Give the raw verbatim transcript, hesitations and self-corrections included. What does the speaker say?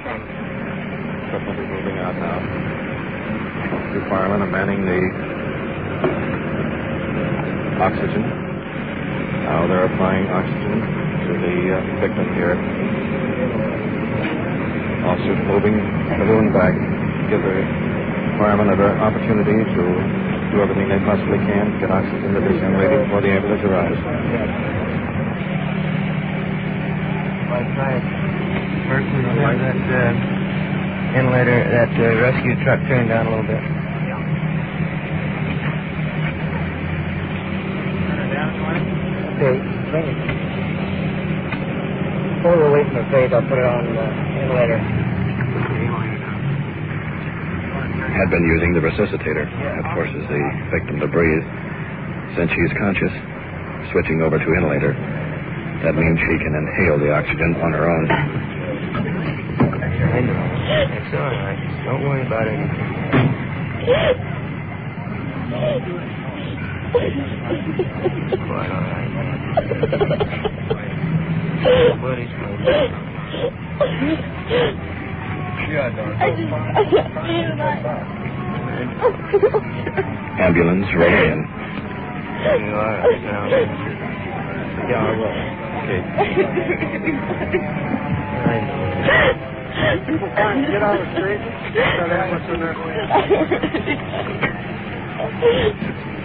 Equipment is moving out now. Two firemen are manning the oxygen. Now they're applying oxygen to the uh, victim here. Officers moving the balloon back to give the firemen an opportunity to do everything they possibly can to get oxygen to this young lady before the ambulance arrives. First, we have that uh, inlater, that uh, rescue truck turned down a little bit. Okay, bring it. Pull it away from the face, I'll put it on the inlater. Had been using the resuscitator. That forces the victim to breathe. Since she's conscious, switching over to inhalator. That means she can inhale the oxygen on her own. I know. It's all right. Don't worry about it. It's quite all right. Nobody's going to Ambulance rolling in. You are now. Yeah, I will. Okay. I know. Get out of the street. Got ambulance in there.